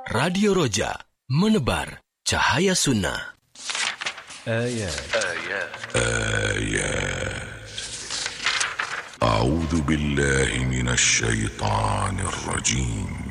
Radio Roja, menebar cahaya sunnah. آيات أعوذ بالله من الشيطان الرجيم